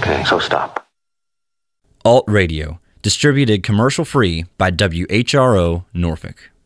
Okay, so stop. Alt Radio, distributed commercial-free by WHRO Norfolk.